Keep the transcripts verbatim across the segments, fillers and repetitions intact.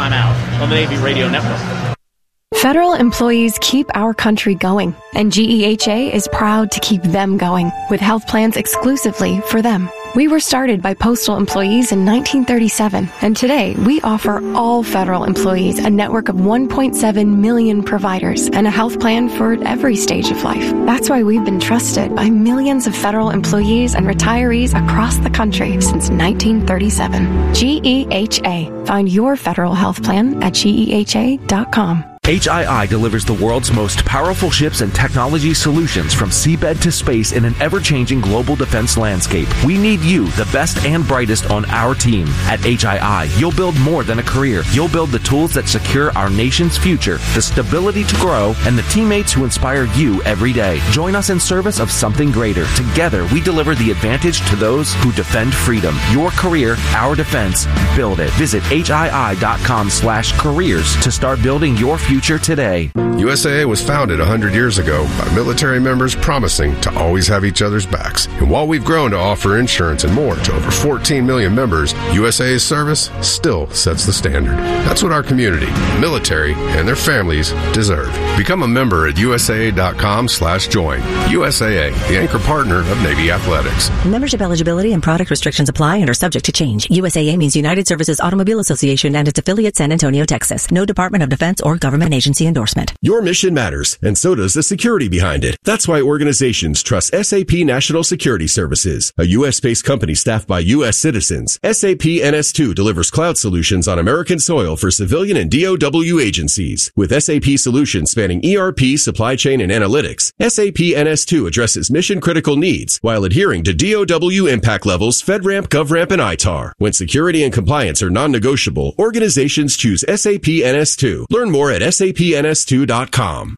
timeout on the Navy Radio Network. Federal employees keep our country going, and G E H A is proud to keep them going with health plans exclusively for them. We were started by postal employees in nineteen thirty-seven, and today we offer all federal employees a network of one point seven million providers and a health plan for every stage of life. That's why we've been trusted by millions of federal employees and retirees across the country since nineteen thirty-seven. G E H A. Find your federal health plan at G E H A dot com. H I I delivers the world's most powerful ships and technology solutions from seabed to space in an ever-changing global defense landscape. We need you, the best and brightest, on our team. At H I I, you'll build more than a career. You'll build the tools that secure our nation's future, the stability to grow, and the teammates who inspire you every day. Join us in service of something greater. Together, we deliver the advantage to those who defend freedom. Your career, our defense. Build it. Visit H I I dot com slash careers to start building your future today. U S A A was founded one hundred years ago by military members promising to always have each other's backs. And while we've grown to offer insurance and more to over fourteen million members, U S A A's service still sets the standard. That's what our community, military, and their families deserve. Become a member at U S A A dot com slash join. U S A A, the anchor partner of Navy Athletics. Membership eligibility and product restrictions apply and are subject to change. U S A A means United Services Automobile Association and its affiliate San Antonio, Texas. No Department of Defense or government agency endorsement. Your mission matters, and so does the security behind it. That's why organizations trust S A P National Security Services, a U S-based company staffed by U S citizens. S A P N S two delivers cloud solutions on American soil for civilian and D O W agencies. With S A P solutions spanning E R P, supply chain, and analytics, S A P N S two addresses mission-critical needs while adhering to D O W impact levels FedRAMP, GovRAMP, and I T A R. When security and compliance are non-negotiable, organizations choose S A P N S two. Learn more at S A P N S two dot com.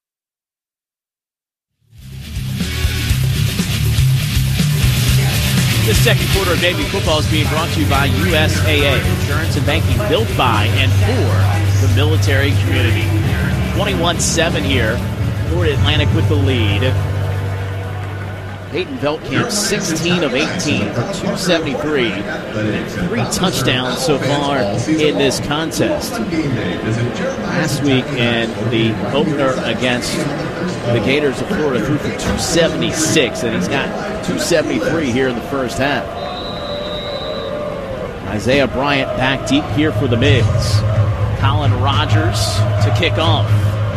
This second quarter of Navy football is being brought to you by U S A A, insurance and banking built by and for the military community. twenty-one seven here, Florida Atlantic with the lead. Peyton Veltkamp, sixteen of eighteen for two seventy-three, and three touchdowns so far in this contest. Last week in the opener against the Gators of Florida, threw for two seventy-six, and he's got two seventy-three here in the first half. Isaiah Bryant back deep here for the Mids. Colin Rogers to kick off.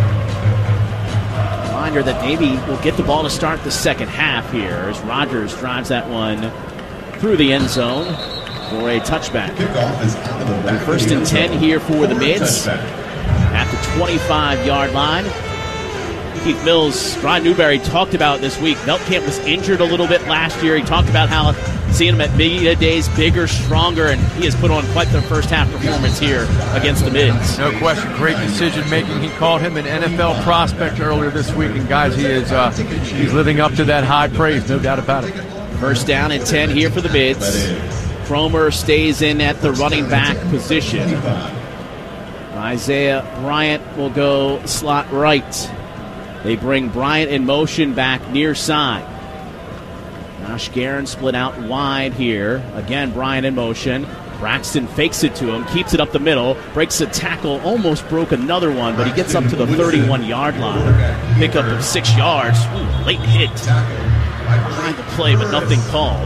Reminder that Navy will get the ball to start the second half here as Rogers drives that one through the end zone for a touchback. First and ten here for the Mids at the twenty-five-yard line. Keith Mills, Ryan Newberry talked about this week. Veltkamp was injured a little bit last year. He talked about how seeing him at media days, bigger, stronger, and he has put on quite the first half performance here against the Mids. No question, great decision making. He called him an N F L prospect earlier this week, and guys, he is uh, he's living up to that high praise, no doubt about it. First down and ten here for the Mids. Cromer stays in at the running back position. Isaiah Bryant will go slot right. They bring Bryant in motion back near side. Josh Guerin split out wide here. Again, Bryant in motion. Braxton fakes it to him, keeps it up the middle, breaks a tackle, almost broke another one, but he gets up to the thirty-one-yard line. Pickup of six yards. Ooh, late hit. Behind the play, but nothing called.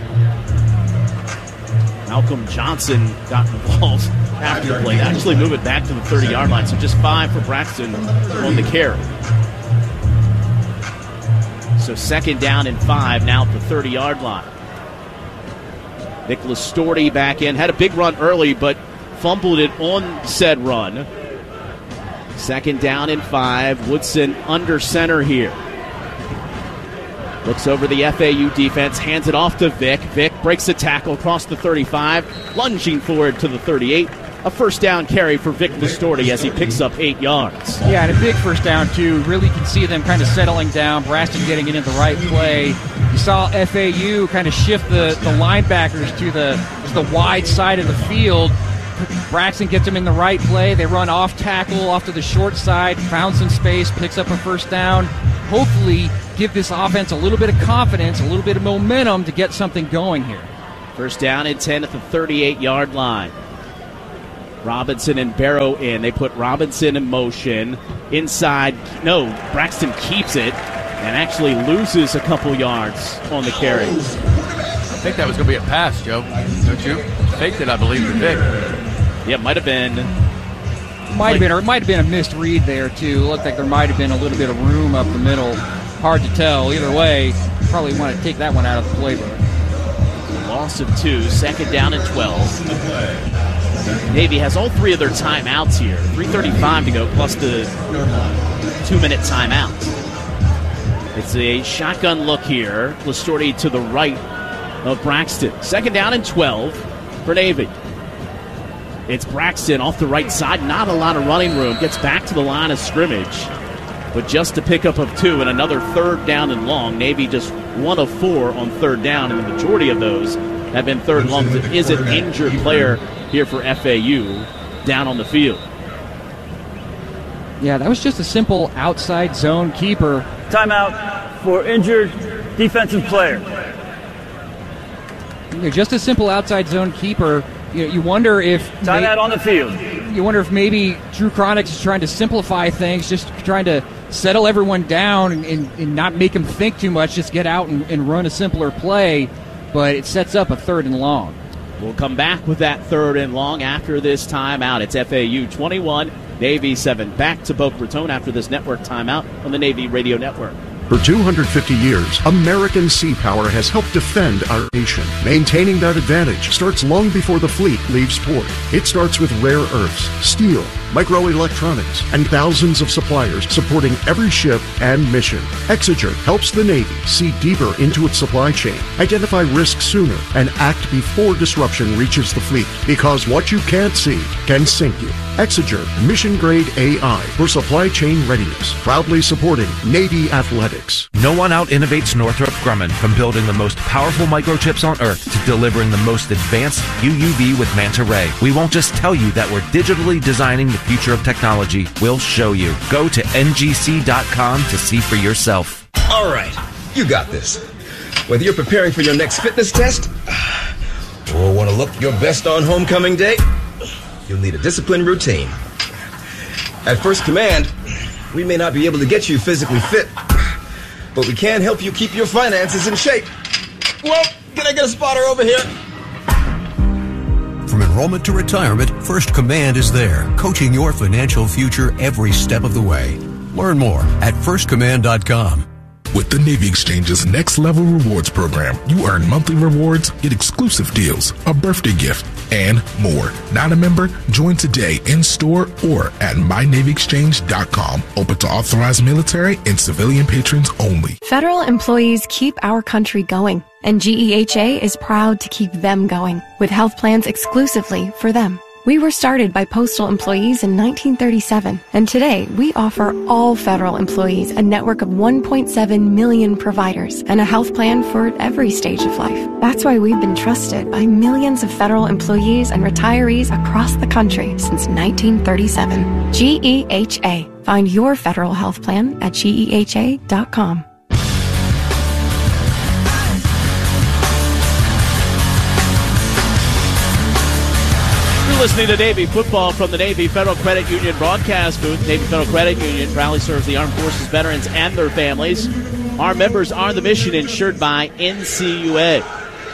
Malcolm Johnson got involved after the play. Actually move it back to the thirty-yard line, so just five for Braxton on the carry. So second down and five now at the thirty-yard line. Nicholas Storty back in. Had a big run early, but fumbled it on said run. Second down and five. Woodson under center here. Looks over the F A U defense, hands it off to Vic. Vic breaks a tackle across the thirty-five, lunging forward to the thirty-eight. A first down carry for Vic Listorti as he picks up eight yards. Yeah, and a big first down, too. Really can see them kind of settling down. Braxton getting it in the right play. You saw F A U kind of shift the, the linebackers to the, to the wide side of the field. Braxton gets them in the right play. They run off tackle, off to the short side, found some space, picks up a first down. Hopefully give this offense a little bit of confidence, a little bit of momentum to get something going here. First down and ten at the thirty-eight-yard line. Robinson and Barrow in. They put Robinson in motion. Inside, no, Braxton keeps it and actually loses a couple yards on the carry. I think that was going to be a pass, Joe. Don't you? Faked it, I believe, to Vic. Yeah, it might have been. Might have been, or it might have been a missed read there, too. It looked like there might have been a little bit of room up the middle. Hard to tell. Either way, probably want to take that one out of the playbook. Loss of two, second down and twelve. Navy has all three of their timeouts here. three thirty-five to go, plus the two-minute timeout. It's a shotgun look here. Lastorti to the right of Braxton. Second down and twelve for Navy. It's Braxton off the right side. Not a lot of running room. Gets back to the line of scrimmage. But just a pickup of two and another third down and long. Navy just one of four on third down, and the majority of those have been third and long. It is an injured player here for F A U down on the field. Yeah, that was just a simple outside zone keeper. Timeout for injured defensive player. You know, just a simple outside zone keeper. You know, you wonder if timeout may, on the field. You wonder if maybe Drew Chronics is trying to simplify things, just trying to settle everyone down and, and, and not make them think too much. Just get out and, and run a simpler play, but it sets up a third and long. We'll come back with that third and long after this timeout. It's F A U twenty-one, Navy seven. Back to Boca Raton after this network timeout on the Navy Radio Network. For two hundred fifty years, American Sea Power has helped defend our nation. Maintaining that advantage starts long before the fleet leaves port. It starts with rare earths, steel, microelectronics, and thousands of suppliers supporting every ship and mission. Exeger helps the Navy see deeper into its supply chain, identify risks sooner, and act before disruption reaches the fleet. Because what you can't see can sink you. Exeger, mission-grade A I for supply chain readiness. Proudly supporting Navy athletics. No one out-innovates Northrop Grumman, from building the most powerful microchips on Earth to delivering the most advanced U U V with Manta Ray. We won't just tell you that we're digitally designing the future of technology. We'll show you. Go to N G C dot com to see for yourself. All right, you got this. Whether you're preparing for your next fitness test or want to look your best on homecoming day, you'll need a disciplined routine. At First Command, we may not be able to get you physically fit, but we can help you keep your finances in shape. Well, can I get a spotter over here? From enrollment to retirement, First Command is there, coaching your financial future every step of the way. Learn more at first command dot com. With the Navy Exchange's Next Level Rewards program, you earn monthly rewards, get exclusive deals, a birthday gift, and more. Not a member? Join today in store or at my navy exchange dot com. Open to authorized military and civilian patrons only. Federal employees keep our country going, and G E H A is proud to keep them going with health plans exclusively for them. We were started by postal employees in nineteen thirty-seven, and today we offer all federal employees a network of one point seven million providers and a health plan for every stage of life. That's why we've been trusted by millions of federal employees and retirees across the country since nineteen thirty-seven. G E H A. Find your federal health plan at G E H A dot com. Listening to Navy football from the Navy Federal Credit Union broadcast booth. Navy Federal Credit Union proudly serves the armed forces veterans and their families. Our members are the mission insured by N C U A.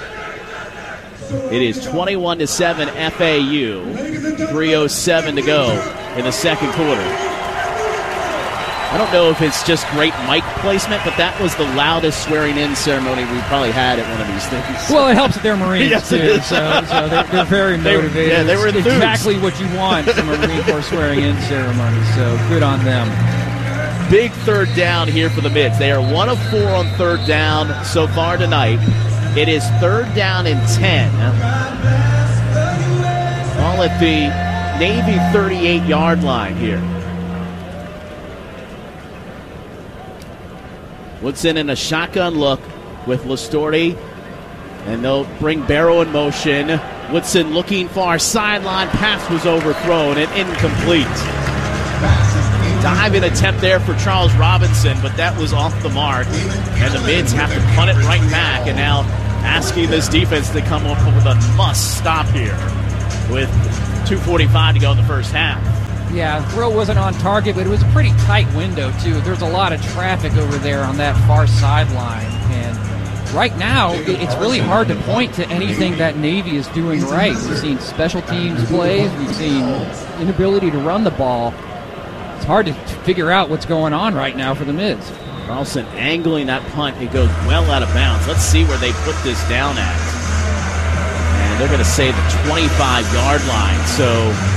It is twenty-one to seven F A U, three oh seven to go in the second quarter. I don't know if it's just great mic placement, but that was the loudest swearing-in ceremony we probably had at one of these things. Well, it helps that they're Marines, yes, too, so, so they're, they're very motivated. They were, yeah, they were enthused. Exactly what you want from a Marine Corps swearing-in ceremony, so good on them. Big third down here for the Mids. They are one of four on third down so far tonight. It is third down and ten. All at the Navy thirty-eight-yard line here. Woodson in a shotgun look with Lastorti, and they'll bring Barrow in motion. Woodson looking far sideline. Pass was overthrown and incomplete. Diving attempt there for Charles Robinson, but that was off the mark. And the Mids have to punt it right back, and now asking this defense to come up with a must stop here with two forty-five to go in the first half. Yeah, the throw wasn't on target, but it was a pretty tight window, too. There's a lot of traffic over there on that far sideline. And right now, it's really hard to point to anything that Navy is doing right. We've seen special teams plays. We've seen inability to run the ball. It's hard to figure out what's going on right now for the Mids. Carlson angling that punt. It goes well out of bounds. Let's see where they put this down at. And they're going to say the twenty-five-yard line. So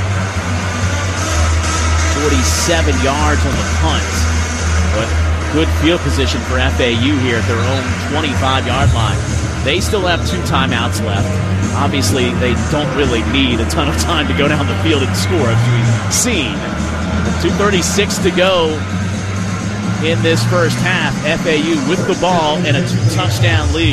forty-seven yards on the punt. But good field position for F A U here at their own twenty-five-yard line. They still have two timeouts left. Obviously, they don't really need a ton of time to go down the field and score, as we've seen. two thirty-six to go in this first half. F A U with the ball and a two-touchdown lead.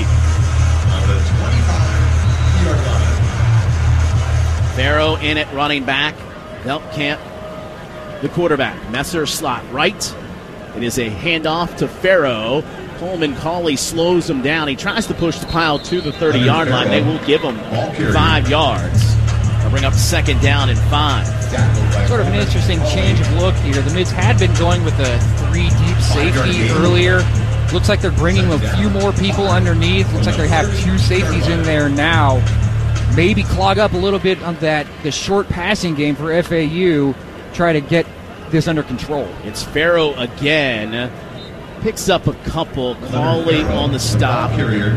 Farrow in it, running back. Delpkamp, the quarterback. Messer slot right. It is a handoff to Farrow. Coleman Cauley slows him down. He tries to push the pile to the thirty-yard line. They will give him five yards. They'll bring up second down and five. Sort of an interesting change of look here. The Mids had been going with a three deep safety earlier. Looks like they're bringing a few more people underneath. Looks like they have two safeties in there now. Maybe clog up a little bit on that the short passing game for F A U. Try to get this under control. It's Farrow again. Picks up a couple. Cauley on the stop.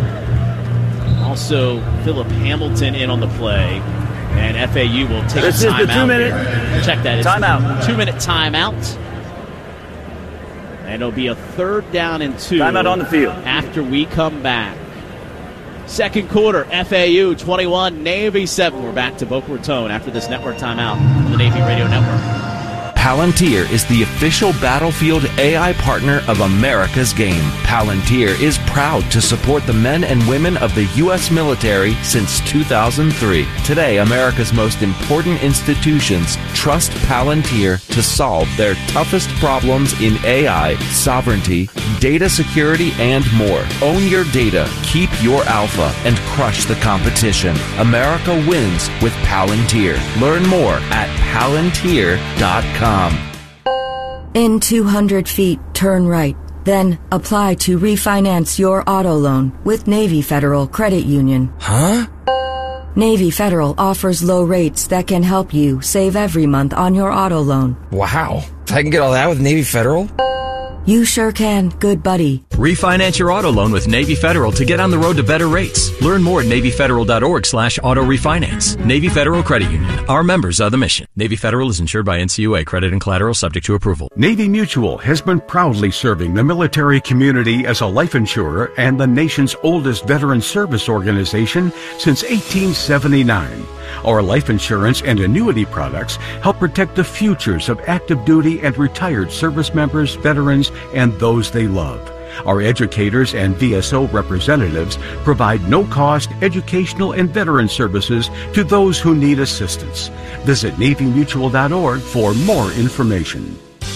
Also, Philip Hamilton in on the play. And F A U will take this a timeout. This is the two-minute Check that. It's timeout. Two-minute timeout. And it'll be a third down and two. Timeout on the field. After we come back. Second quarter, F A U twenty-one, Navy seven. We're back to Boca Raton after this network timeout on the Navy Radio Network. Palantir is the official Battlefield A I partner of America's Game. Palantir is proud to support the men and women of the U S military since two thousand three. Today, America's most important institutions trust Palantir to solve their toughest problems in A I, sovereignty, data security, and more. Own your data, keep your alpha, and crush the competition. America wins with Palantir. Learn more at palantir dot com. In two hundred feet, turn right. Then apply to refinance your auto loan with Navy Federal Credit Union. Huh? Navy Federal offers low rates that can help you save every month on your auto loan. Wow. I can get all that with Navy Federal? You sure can, good buddy. Refinance your auto loan with Navy Federal to get on the road to better rates. Learn more at NavyFederal.org slash auto refinance. Navy Federal Credit Union. Our members are the mission. Navy Federal is insured by N C U A. Credit and collateral subject to approval. Navy Mutual has been proudly serving the military community as a life insurer and the nation's oldest veteran service organization since eighteen seventy-nine. Our life insurance and annuity products help protect the futures of active duty and retired service members, veterans, and those they love. Our educators and V S O representatives provide no-cost educational and veteran services to those who need assistance. Visit Navy Mutual dot org for more information.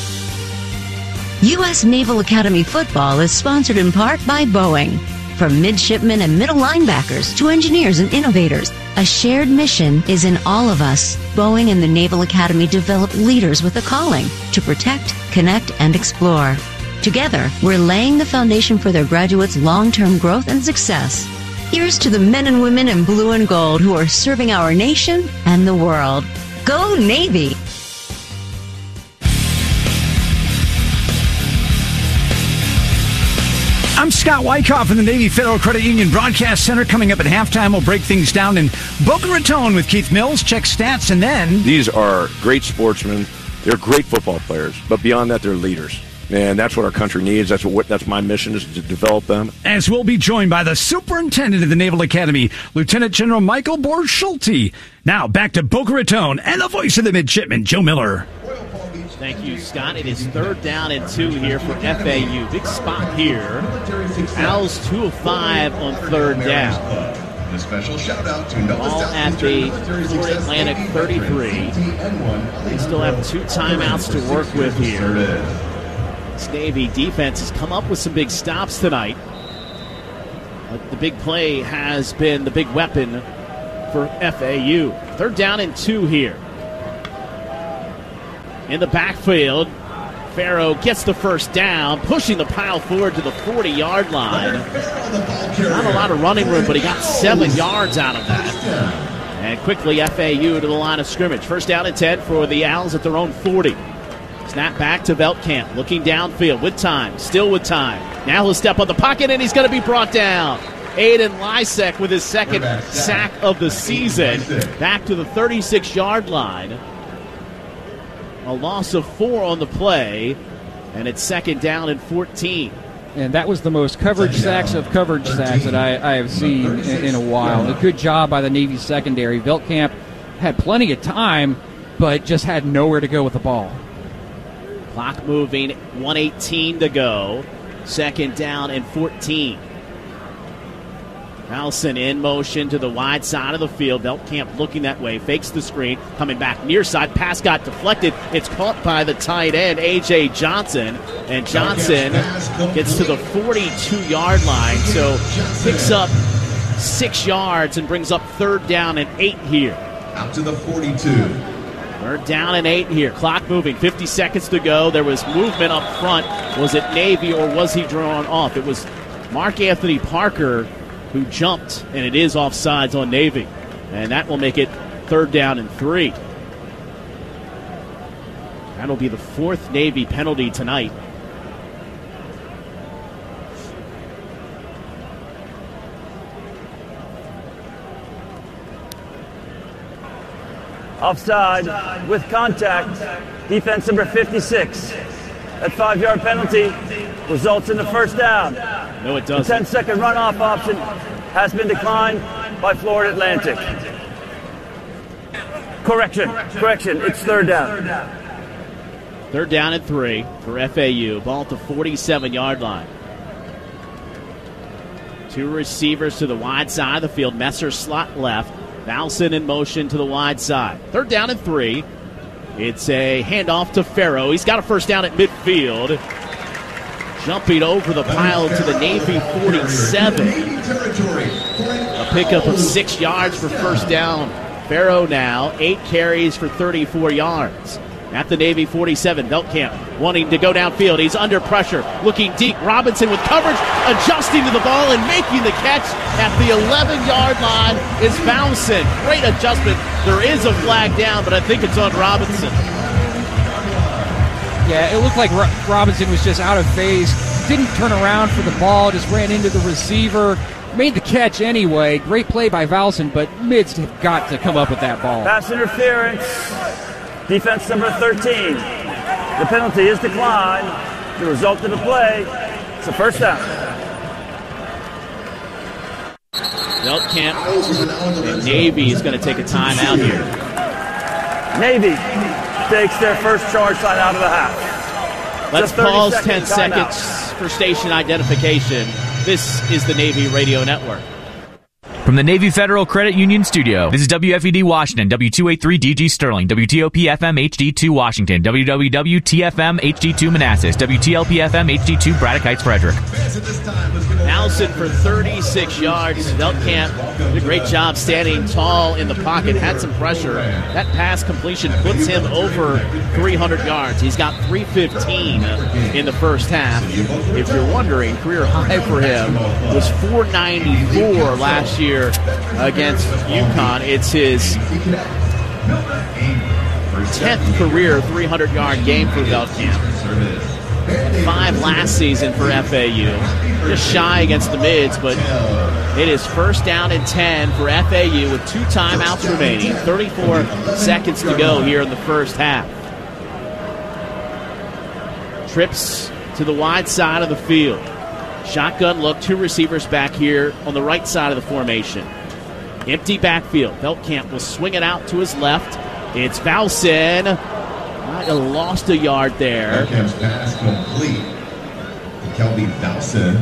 U S Naval Academy football is sponsored in part by Boeing. From midshipmen and middle linebackers to engineers and innovators, a shared mission is in all of us. Boeing and the Naval Academy develop leaders with a calling to protect, connect, and explore. Together, we're laying the foundation for their graduates' long-term growth and success. Here's to the men and women in blue and gold who are serving our nation and the world. Go Navy! I'm Scott Wyckoff in the Navy Federal Credit Union Broadcast Center. Coming up at halftime, we'll break things down in Boca Raton with Keith Mills, check stats, and then... These are great sportsmen. They're great football players. But beyond that, they're leaders. And that's what our country needs. That's what that's my mission, is to develop them. As we'll be joined by the Superintendent of the Naval Academy, Lieutenant General Michael Borschulte. Now, back to Boca Raton and the voice of the midshipman, Joe Miller. Thank you, Scott. It is third down and two here for F A U. Big spot here. Owls two of five on third down. A special shout out to All at the Florida Atlantic thirty-three. They still have two timeouts to work with here. This Navy defense has come up with some big stops tonight. But the big play has been the big weapon for F A U. Third down and two here. in the backfield. Farrow gets the first down, pushing the pile forward to the forty-yard line. Not a lot of running room, but he got seven yards out of that. And quickly F A U to the line of scrimmage. First down and ten for the Owls at their own forty. Snap back to Veltkamp, looking downfield with time, still with time. Now he'll step on the pocket, and he's going to be brought down. Aiden Lysek with his second sack of the season. Back to the thirty-six-yard line. A loss of four on the play, and it's second down and fourteen. And that was the most coverage sacks of coverage sacks that I, I have seen in, in a while. A good job by the Navy secondary. Veltkamp had plenty of time, but just had nowhere to go with the ball. Clock moving, one eighteen to go. Second down and fourteen. Nelson in motion to the wide side of the field. Veltkamp looking that way, fakes the screen, coming back near side. Pass got deflected. It's caught by the tight end, A J Johnson. And Johnson gets to the forty-two-yard line, so picks up six yards and brings up third down and eight here. Out to the forty-two. Third down and eight here. Clock moving, fifty seconds to go. There was movement up front. Was it Navy or was he drawn off? It was Mark Anthony Parker who jumped, and it is offsides on Navy. And that will make it third down and three. That'll be the fourth Navy penalty tonight. Offside with contact. Defense number fifty-six. That five-yard penalty results in the first down. No, it doesn't. The ten-second runoff option has been declined by Florida Atlantic. Correction. Correction. It's third down. Third down and three for F A U. Ball at the forty-seven-yard line. Two receivers to the wide side of the field. Messer slot left. Valson in motion to the wide side. Third down and three. It's a handoff to Farrow. He's got a first down at midfield. Jumping over the pile to the Navy forty-seven. A pickup of six yards for first down. Farrow now, eight carries for thirty-four yards. At the Navy forty-seven, Veltkamp wanting to go downfield. He's under pressure, looking deep. Robinson with coverage, adjusting to the ball and making the catch at the eleven-yard line is Valson. Great adjustment. There is a flag down, but I think it's on Robinson. Yeah, it looked like Ro- Robinson was just out of phase. Didn't turn around for the ball, just ran into the receiver. Made the catch anyway. Great play by Valson, but Mids have got to come up with that ball. Pass interference. Defense number thirteen. The penalty is declined. The result of the play, it's a first down. Veltkamp and Navy is going to take a timeout here. Navy takes their first charge line out of the half. Let's pause ten seconds for station identification. This is the Navy Radio Network. From the Navy Federal Credit Union Studio, this is W F E D Washington, W two eighty-three D G Sterling, W T O P F M H D two Washington, W W W T F M H D two Manassas, W T L P F M H D two Braddock Heights Frederick. Allison for thirty-six yards. Veltkamp did a great job standing tall in the pocket, had some pressure. That pass completion puts him over three hundred yards. He's got three fifteen in the first half. If you're wondering, career high for him was four ninety-four last year against UConn. It's his tenth career three hundred-yard game for Veltkamp. Five last season for F A U. Just shy against the Mids, but it is first down and ten for F A U with two timeouts remaining. thirty-four seconds to go here in the first half. Trips to the wide side of the field. Shotgun look, two receivers back here on the right side of the formation. Empty backfield. Veltkamp will swing it out to his left. It's Valson. Might have lost a yard there. Veltkamp's pass complete. Kelby Valson.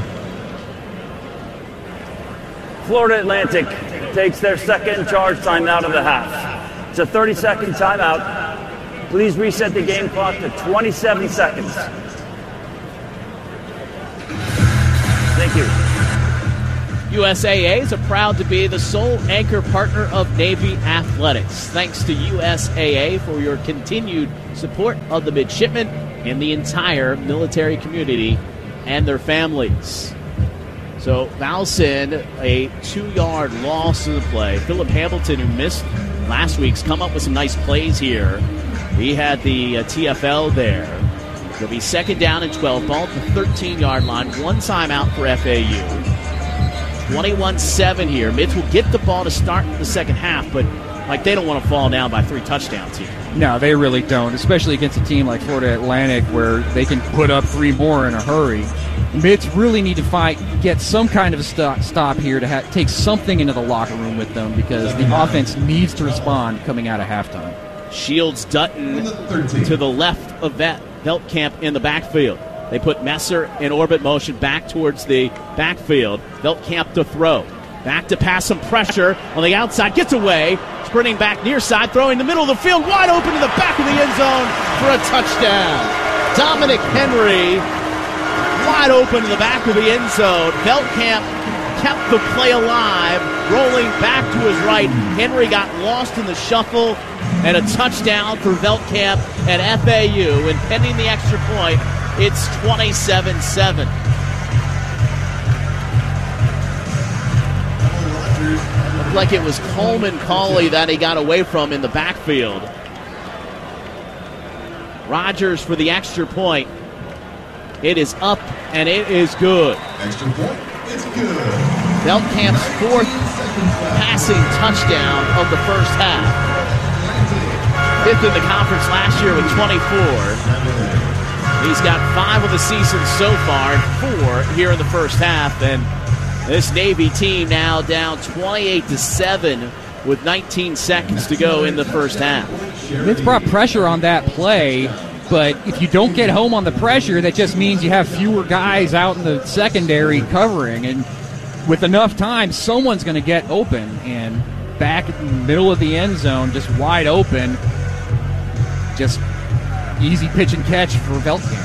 Florida Atlantic takes their second charge time out of the half. It's a thirty-second timeout. Please reset the game clock to twenty-seven seconds. Thank you. U S A A is proud to be the sole anchor partner of Navy Athletics. Thanks to U S A A for your continued support of the midshipmen and the entire military community and their families. So Valsin, a two-yard loss to the play. Philip Hamilton, who missed last week's, come up with some nice plays here. He had the uh, T F L there. It'll be second down and twelve, ball at the thirteen-yard line. One timeout for F A U. twenty-one seven here. Mids will get the ball to start the second half, but like they don't want to fall down by three touchdowns here. No, they really don't, especially against a team like Florida Atlantic where they can put up three more in a hurry. Mids really need to fight, get some kind of a stop, stop here to ha- take something into the locker room with them because the offense needs to respond coming out of halftime. Shields Dutton to the left of that Veldkamp in the backfield. They put Messer in orbit motion back towards the backfield. Veldkamp to throw. Back to pass some pressure on the outside. Gets away. Sprinting back near side. Throwing in the middle of the field. Wide open to the back of the end zone for a touchdown. Dominic Henry wide open to the back of the end zone. Veldkamp kept the play alive. Rolling back to his right. Henry got lost in the shuffle. And a touchdown for Veldkamp at F A U. And pending the extra point, it's twenty-seven seven. Looked like it was Coleman Cauley that he got away from in the backfield. Rogers for the extra point. It is up and it is good. Extra point, it's good. Veldkamp's fourth passing touchdown of the first half. Fifth in the conference last year with twenty-four. He's got five of the season so far and four here in the first half. And this Navy team now down twenty-eight to seven with nineteen seconds to go in the first half. It's brought pressure on that play, but if you don't get home on the pressure, that just means you have fewer guys out in the secondary covering. And with enough time, someone's going to get open. And back in the middle of the end zone, just wide open, just easy pitch and catch for Veldkamp.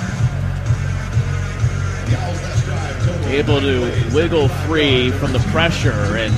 Able to wiggle free from the pressure and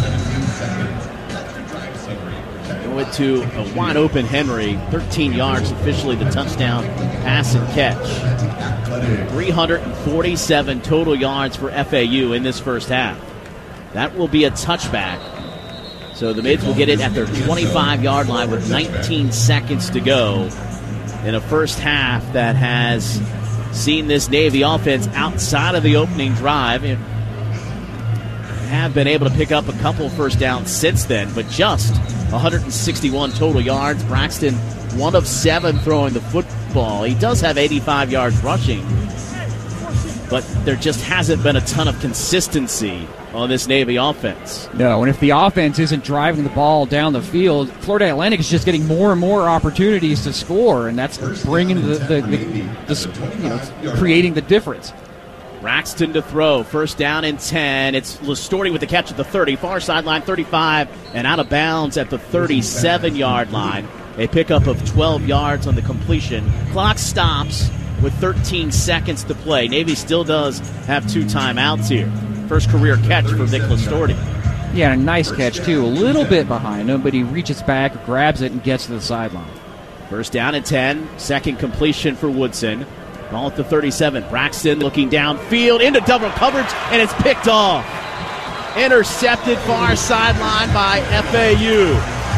went to a wide open Henry. thirteen yards, officially the touchdown pass and catch. three hundred forty-seven total yards for F A U in this first half. That will be a touchback. So the Mids will get it at their twenty-five-yard line with nineteen seconds to go in a first half that has seen this Navy offense outside of the opening drive and have been able to pick up a couple first downs since then, but just one hundred sixty-one total yards. Braxton, one of seven throwing the football. He does have eighty-five yards rushing, but there just hasn't been a ton of consistency on this Navy offense. No, and if the offense isn't driving the ball down the field, Florida Atlantic is just getting more and more opportunities to score, and that's bringing the, the, the, the you know, creating the difference. Braxton to throw, first down and ten. It's Listorti with the catch at the thirty, far sideline thirty-five, and out of bounds at the thirty-seven-yard line. A pickup of twelve yards on the completion. Clock stops with thirteen seconds to play. Navy still does have two timeouts here. First career catch for Vic Listorti. Yeah, a nice catch, too. A little bit behind him, but he reaches back, grabs it, and gets to the sideline. First down and ten. Second completion for Woodson. Ball at the thirty-seven. Braxton looking downfield into double coverage, and it's picked off. Intercepted far sideline by F A U.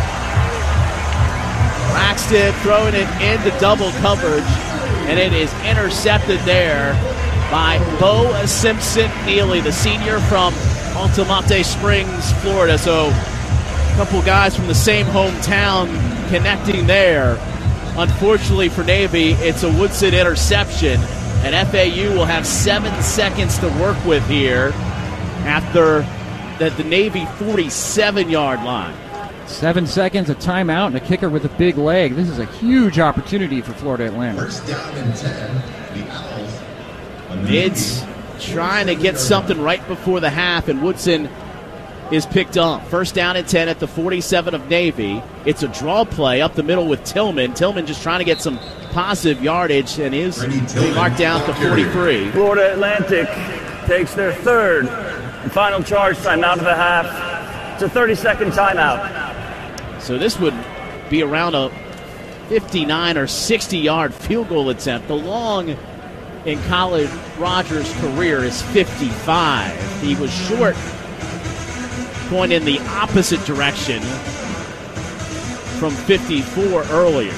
Braxton throwing it into double coverage, and it is intercepted there by Bo Simpson-Neely, the senior from Altamonte Springs, Florida. So a couple guys from the same hometown connecting there. Unfortunately for Navy, it's a Woodson interception, and F A U will have seven seconds to work with here after the, the Navy forty-seven-yard line. Seven seconds, a timeout, and a kicker with a big leg. This is a huge opportunity for Florida Atlantic. First down and ten. The Owls. Mids trying to get something right before the half, and Woodson is picked up. First down and ten at the forty-seven of Navy. It's a draw play up the middle with Tillman. Tillman just trying to get some positive yardage, and is marked down to forty-three. Florida Atlantic takes their third And final charge time out of the half. It's a thirty-second timeout. So this would be around a fifty-nine or sixty-yard field goal attempt. The long in Colin Rogers' career is fifty-five. He was short going in the opposite direction from fifty-four earlier.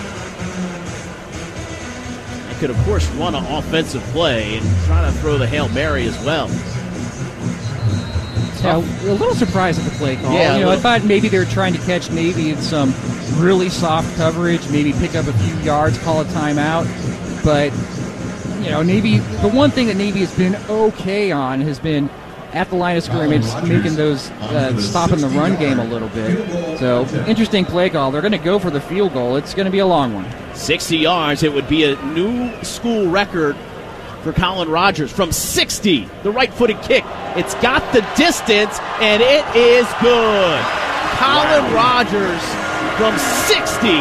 They could, of course, run an offensive play and try to throw the Hail Mary as well. Yeah, a little surprised at the play call. Yeah, you know, I thought maybe they were trying to catch Navy in some really soft coverage, maybe pick up a few yards, call a timeout. But, you know, Navy, the one thing that Navy has been okay on has been at the line of scrimmage, making those, uh, stopping the run game a little bit. So, interesting play call. They're going to go for the field goal. It's going to be a long one. sixty yards. It would be a new school record for Colin Rogers from sixty. The right-footed kick. It's got the distance, and it is good. Colin Rogers from sixty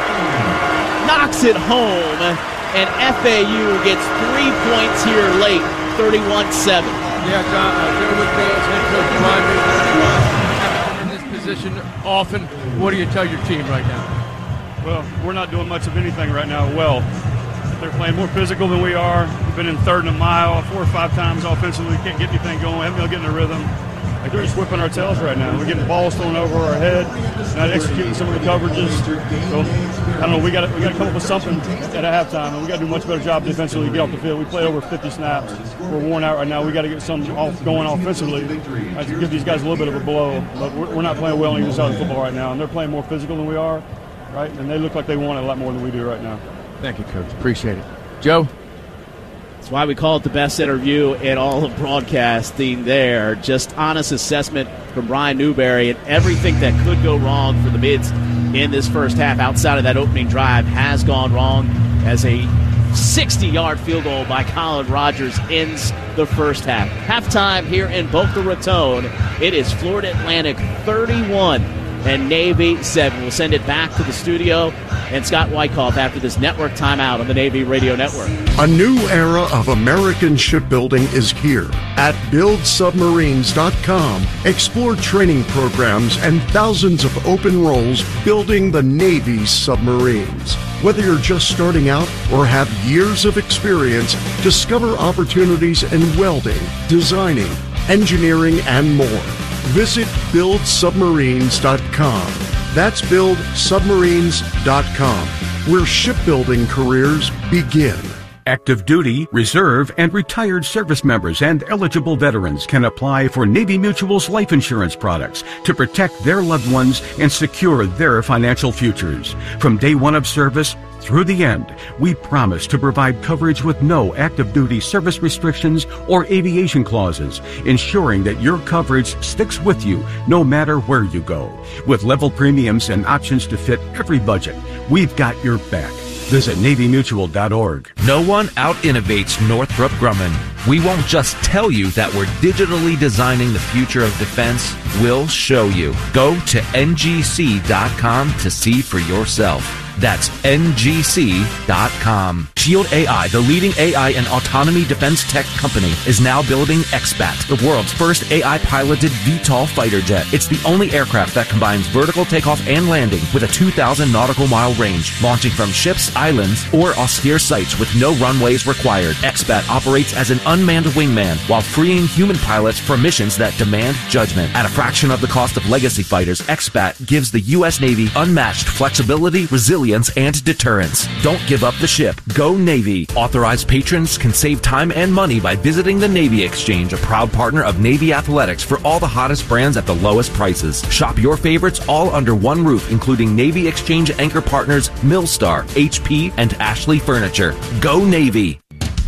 knocks it home, and F A U gets three points here late, thirty-one seven. Yeah, John, uh, there with me as head coach Brian. In this position often, what do you tell your team right now? Well, we're not doing much of anything right now well. They're playing more physical than we are. We've been in third and a mile four or five times offensively. We can't get anything going. We haven't been getting a rhythm. Like, we're just whipping our tails right now. We're getting balls thrown over our head, not executing some of the coverages. So, I don't know, we got we got to come up with something at a halftime, and we got to do a much better job defensively to get off the field. We play over fifty snaps. We're worn out right now. We got to get something off going offensively uh, to give these guys a little bit of a blow. But we're, we're not playing well on either side of the football right now, and they're playing more physical than we are, right? And they look like they want it a lot more than we do right now. Thank you, Coach. Appreciate it. Joe? That's why we call it the best interview in all of broadcasting there. Just honest assessment from Brian Newberry, and everything that could go wrong for the Mids in this first half outside of that opening drive has gone wrong, as a sixty-yard field goal by Colin Rogers ends the first half. Halftime here in Boca Raton. It is Florida Atlantic thirty-one and Navy seven. We'll send it back to the studio and Scott Wyckoff after this network timeout on the Navy Radio Network. A new era of American shipbuilding is here. At build submarines dot com, explore training programs and thousands of open roles building the Navy's submarines. Whether you're just starting out or have years of experience, discover opportunities in welding, designing, engineering, and more. Visit build submarines dot com. That's build submarines dot com, where shipbuilding careers begin. Active duty, reserve, and retired service members and eligible veterans can apply for Navy Mutual's life insurance products to protect their loved ones and secure their financial futures. From day one of service through the end, we promise to provide coverage with no active duty service restrictions or aviation clauses, ensuring that your coverage sticks with you no matter where you go. With level premiums and options to fit every budget, we've got your back. Visit Navy Mutual dot org. No one out-innovates Northrop Grumman. We won't just tell you that we're digitally designing the future of defense. We'll show you. Go to N G C dot com to see for yourself. That's N G C dot com. Shield A I, the leading A I and autonomy defense tech company, is now building X BAT, the world's first A I-piloted V TOL fighter jet. It's the only aircraft that combines vertical takeoff and landing with a two thousand nautical mile range, launching from ships, islands, or austere sites with no runways required. X BAT operates as an unmanned wingman while freeing human pilots for missions that demand judgment. At a fraction of the cost of legacy fighters, X BAT gives the U S Navy unmatched flexibility, resilience, and deterrence. Don't give up the ship. Go Navy. Authorized patrons can save time and money by visiting the Navy Exchange, a proud partner of Navy Athletics, for all the hottest brands at the lowest prices. Shop your favorites all under one roof, including Navy Exchange anchor partners Millstar, H P, and Ashley Furniture. Go Navy.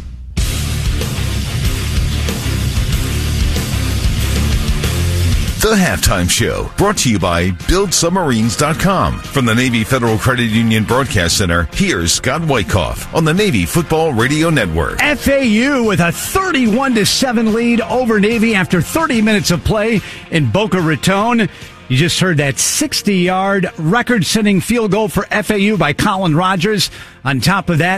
The Halftime Show, brought to you by build submarines dot com. From the Navy Federal Credit Union Broadcast Center, here's Scott Wyckoff on the Navy Football Radio Network. F A U with a thirty-one to seven lead over Navy after thirty minutes of play in Boca Raton. You just heard that sixty-yard record-setting field goal for F A U by Colin Rogers. On top of that,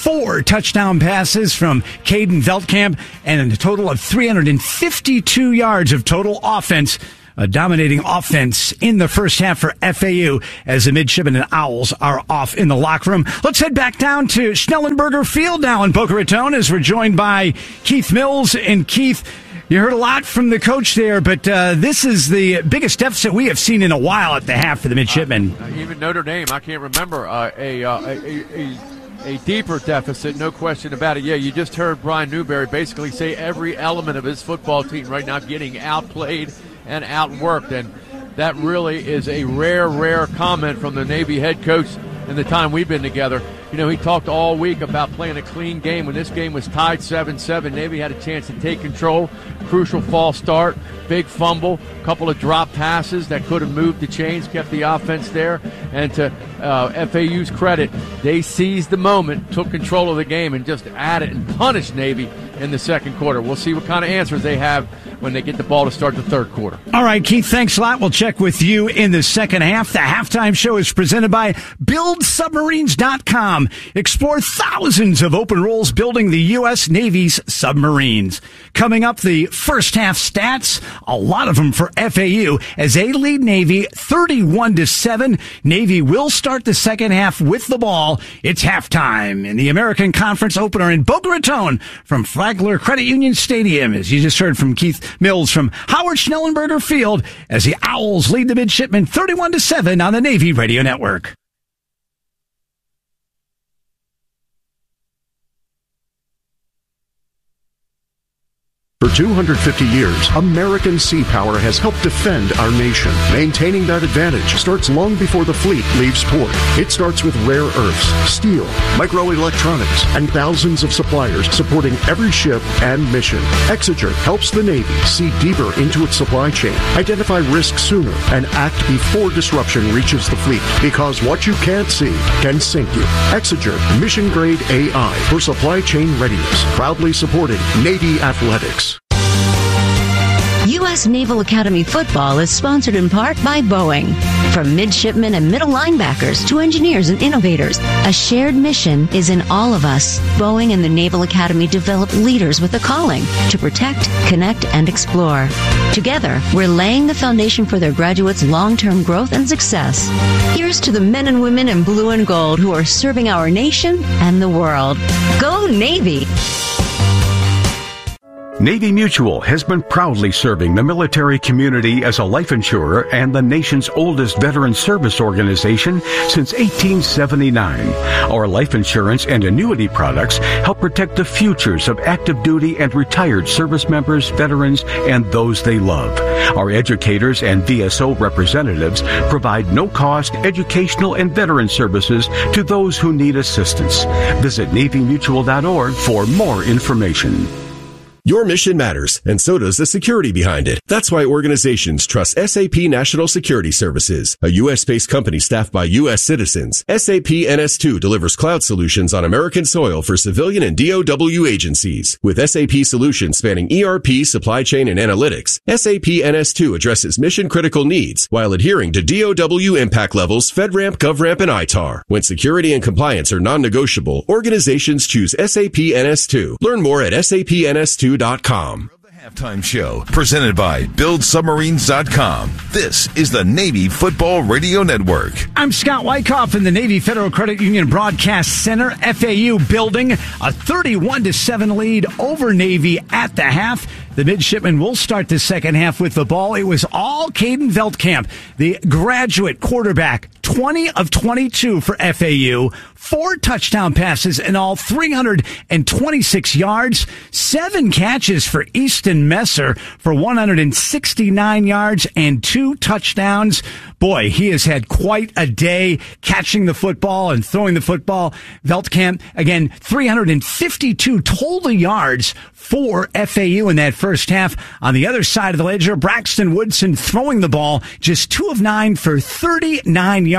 four touchdown passes from Caden Veldkamp and a total of three hundred fifty-two yards of total offense. A dominating offense in the first half for F A U as the Midshipmen and Owls are off in the locker room. Let's head back down to Schnellenberger Field now in Boca Raton as we're joined by Keith Mills. And Keith, you heard a lot from the coach there, but uh, this is the biggest deficit we have seen in a while at the half for the Midshipmen. Uh, even Notre Dame, I can't remember uh, a, uh, a, a a deeper deficit, no question about it. Yeah, you just heard Brian Newberry basically say every element of his football team right now getting outplayed and outworked, and that really is a rare, rare comment from the Navy head coach in the time we've been together. You know, he talked all week about playing a clean game. When this game was tied seven seven, Navy had a chance to take control. Crucial false start, big fumble, couple of drop passes that could have moved the chains, kept the offense there. And to uh, F A U's credit, they seized the moment, took control of the game, and just added and punished Navy in the second quarter. We'll see what kind of answers they have when they get the ball to start the third quarter. All right, Keith, thanks a lot. We'll check with you in the second half. The halftime show is presented by build submarines dot com. Explore thousands of open roles building the U S Navy's submarines. Coming up, the first half stats, a lot of them for F A U as they lead Navy thirty-one to seven. Navy will start the second half with the ball. It's halftime in the American Conference opener in Boca Raton from Flagler Credit Union Stadium, as you just heard from Keith Mills from Howard Schnellenberger Field as the Owls lead the Midshipmen thirty-one to seven on the Navy Radio Network. For two hundred fifty years, American Sea Power has helped defend our nation. Maintaining that advantage starts long before the fleet leaves port. It starts with rare earths, steel, microelectronics, and thousands of suppliers supporting every ship and mission. Exeter helps the Navy see deeper into its supply chain, identify risks sooner, and act before disruption reaches the fleet. Because what you can't see can sink you. Exeter Mission Grade A I for supply chain readiness. Proudly supporting Navy Athletics. U S Naval Academy football is sponsored in part by Boeing. From midshipmen and middle linebackers to engineers and innovators, a shared mission is in all of us. Boeing and the Naval Academy develop leaders with a calling to protect, connect, and explore. Together, we're laying the foundation for their graduates' long-term growth and success. Here's to the men and women in blue and gold who are serving our nation and the world. Go Navy! Navy Mutual has been proudly serving the military community as a life insurer and the nation's oldest veteran service organization since eighteen seventy-nine. Our life insurance and annuity products help protect the futures of active duty and retired service members, veterans, and those they love. Our educators and V S O representatives provide no-cost educational and veteran services to those who need assistance. Visit Navy Mutual dot org for more information. Your mission matters, and so does the security behind it. That's why organizations trust S A P National Security Services, a U S-based company staffed by U S citizens. S A P N S two delivers cloud solutions on American soil for civilian and D O W agencies. With S A P solutions spanning E R P, supply chain, and analytics, S A P N S two addresses mission-critical needs while adhering to D O W impact levels, FedRAMP, GovRAMP, and I T A R. When security and compliance are non-negotiable, organizations choose S A P N S two. Learn more at S A P N S two dot com. Halftime show presented by build submarines dot com. This is the Navy Football Radio Network. I'm Scott Wyckoff in the Navy Federal Credit Union Broadcast Center. F A U building a thirty-one to seven lead over Navy at the half. The midshipmen will start the second half with the ball. It was all Caden Veldkamp, the graduate quarterback, twenty of twenty-two for F A U, four touchdown passes in all, three hundred twenty-six yards, seven catches for Easton Messer for one hundred sixty-nine yards and two touchdowns. Boy, he has had quite a day catching the football and throwing the football. Veldkamp, again, three hundred fifty-two total yards for F A U in that first half. On the other side of the ledger, Braxton Woodson throwing the ball, just two of nine for thirty-nine yards.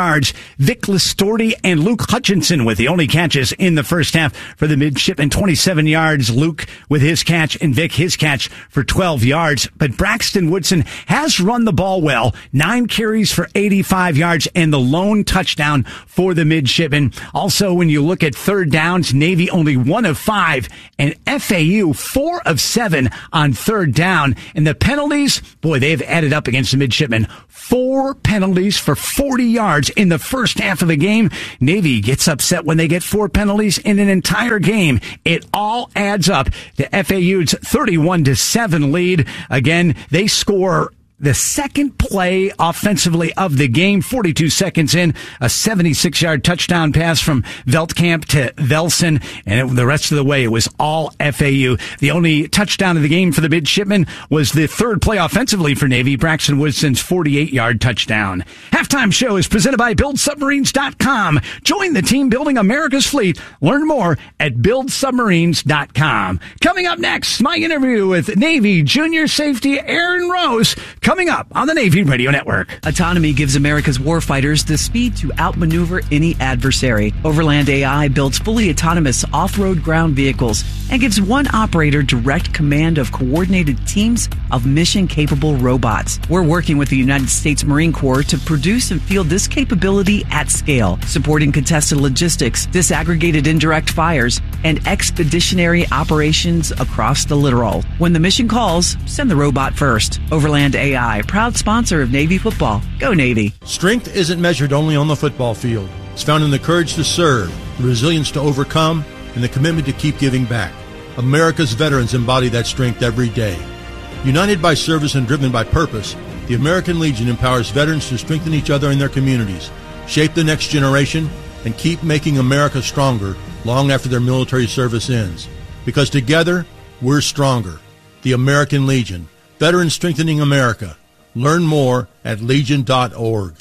yards. Vic Listorti and Luke Hutchinson with the only catches in the first half for the midshipmen. twenty-seven yards. Luke with his catch and Vic his catch for twelve yards. But Braxton Woodson has run the ball well. Nine carries for eighty-five yards and the lone touchdown for the midshipmen. Also, when you look at third downs, Navy only one of five and F A U four of seven on third down. And the penalties, boy, they've added up against the midshipmen. Four penalties for forty yards in the first half of the game. Navy gets upset when they get four penalties in an entire game. It all adds up to F A U's thirty-one to seven lead. Again, they score the second play offensively of the game, forty-two seconds in, a seventy-six yard touchdown pass from Veldkamp to Velson, and it, the rest of the way, it was all F A U. The only touchdown of the game for the midshipmen was the third play offensively for Navy, Braxton Woodson's forty-eight yard touchdown. Halftime show is presented by Build Submarines dot com. Join the team building America's fleet. Learn more at Build Submarines dot com. Coming up next, my interview with Navy junior safety Aaron Rose. Coming up on the Navy Radio Network. Autonomy gives America's warfighters the speed to outmaneuver any adversary. Overland A I builds fully autonomous off-road ground vehicles and gives one operator direct command of coordinated teams of mission-capable robots. We're working with the United States Marine Corps to produce and field this capability at scale, supporting contested logistics, disaggregated indirect fires, and expeditionary operations across the littoral. When the mission calls, send the robot first. Overland A I, proud sponsor of Navy football. Go Navy. Strength isn't measured only on the football field. It's found in the courage to serve, the resilience to overcome, and the commitment to keep giving back. America's veterans embody that strength every day. United by service and driven by purpose, the American Legion empowers veterans to strengthen each other in their communities, shape the next generation, and keep making America stronger long after their military service ends. Because together, we're stronger. The American Legion. Veterans Strengthening America. Learn more at legion dot org.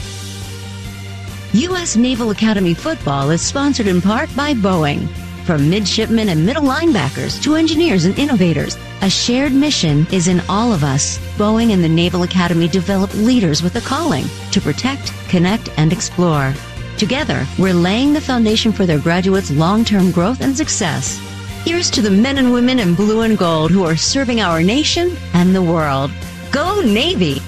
U S Naval Academy football is sponsored in part by Boeing. From midshipmen and middle linebackers to engineers and innovators, a shared mission is in all of us. Boeing and the Naval Academy develop leaders with a calling to protect, connect, and explore. Together, we're laying the foundation for their graduates' long-term growth and success. Here's to the men and women in blue and gold who are serving our nation and the world. Go Navy!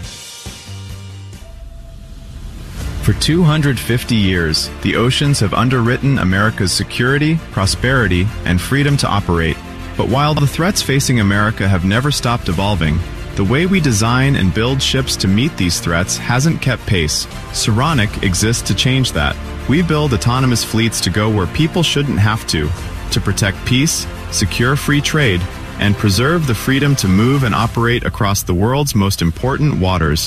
For two hundred fifty years, the oceans have underwritten America's security, prosperity, and freedom to operate. But while the threats facing America have never stopped evolving, the way we design and build ships to meet these threats hasn't kept pace. Saronic exists to change that. We build autonomous fleets to go where people shouldn't have to, to protect peace, secure free trade, and preserve the freedom to move and operate across the world's most important waters.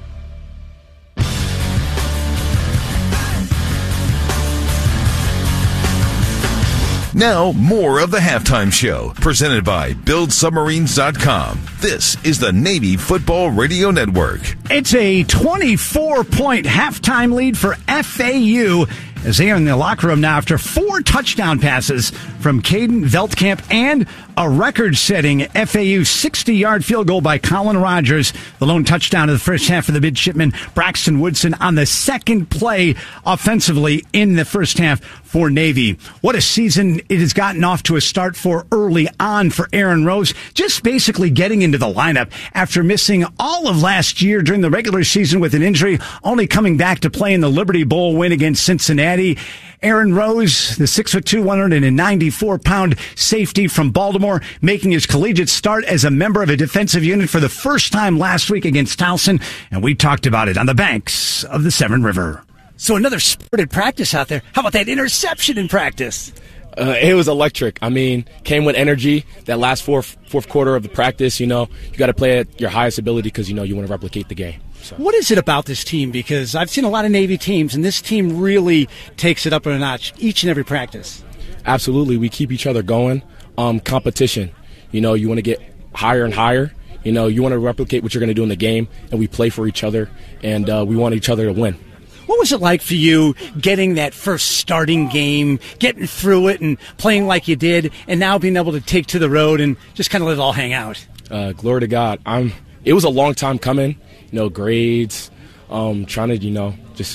Now, more of the Halftime Show, presented by Build Submarines dot com. This is the Navy Football Radio Network. It's a twenty-four point halftime lead for F A U as they are in the locker room now after four touchdown passes from Caden Veldkamp and a record-setting F A U sixty yard field goal by Colin Rogers. The lone touchdown of the first half for the midshipman, Braxton Woodson, on the second play offensively in the first half for Navy. What a season it has gotten off to a start for early on for Aaron Rose, just basically getting into the lineup after missing all of last year during the regular season with an injury, only coming back to play in the Liberty Bowl win against Cincinnati. Aaron Rose, the six foot two, one hundred ninety-four pound safety from Baltimore, making his collegiate start as a member of a defensive unit for the first time last week against Towson, and we talked about it on the banks of the Severn River. So another spirited practice out there. How about that interception in practice? Uh, it was electric. I mean, came with energy. That last fourth fourth quarter of the practice, you know, you got to play at your highest ability because, you know, you want to replicate the game. So. What is it about this team? Because I've seen a lot of Navy teams, and this team really takes it up a notch each and every practice. Absolutely. We keep each other going. Um, competition. You know, you want to get higher and higher. You know, you want to replicate what you're going to do in the game, and we play for each other, and uh, we want each other to win. What was it like for you getting that first starting game, getting through it and playing like you did, and now being able to take to the road and just kind of let it all hang out? Uh, glory to God. I'm. It was a long time coming, you know, grades, um, trying to, you know, just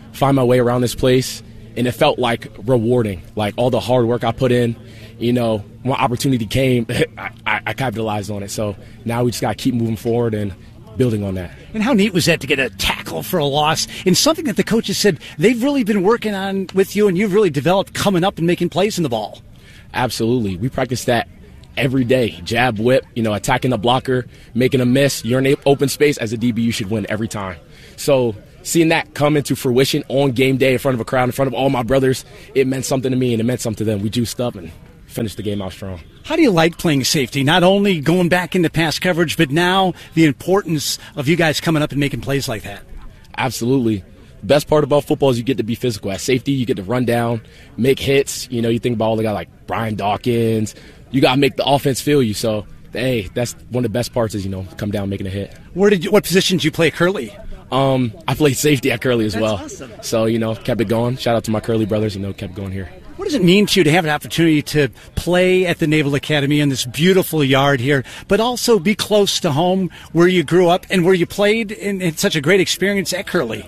find my way around this place, and it felt like rewarding. Like all the hard work I put in, you know, when opportunity came, I, I, I capitalized on it. So now we just got to keep moving forward and building on that. And how neat was that to get a tackle for a loss and something that the coaches said they've really been working on with you and you've really developed coming up and making plays in the ball? Absolutely. We practice that every day. Jab, whip, you know, attacking the blocker, making a miss. You're in open space. As a D B, you should win every time. So seeing that come into fruition on game day in front of a crowd, in front of all my brothers, it meant something to me and it meant something to them. We juiced up and finished the game out strong. How do you like playing safety? Not only going back into pass coverage, but now the importance of you guys coming up and making plays like that. Absolutely. The best part about football is you get to be physical. At safety, you get to run down, make hits. You know, you think about all the guys like Brian Dawkins. You got to make the offense feel you. So, hey, that's one of the best parts is, you know, come down making a hit. Where did you, what position did you play at Curly? Um, I played safety at Curly as That's well. Awesome. So, you know, kept it going. Shout out to my Curly brothers, you know, kept going here. What does it mean to you to have an opportunity to play at the Naval Academy in this beautiful yard here, but also be close to home where you grew up and where you played and it's such a great experience at Curly?